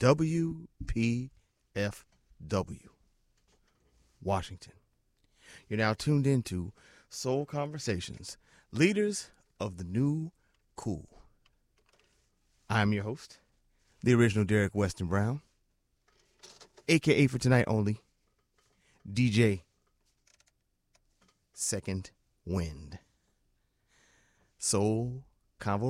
WPFW, Washington. You're now tuned into Soul Conversations, Leaders of the New Cool. I'm your host, the original Derek Weston Brown, a.k.a. for tonight only, DJ Second Wind. Soul Convo